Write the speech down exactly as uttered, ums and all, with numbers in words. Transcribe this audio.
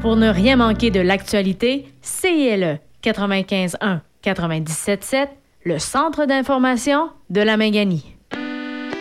Pour ne rien manquer de l'actualité, C I L E quatre-vingt-quinze un quatre-vingt-dix-sept sept, le centre d'information de la Minganie.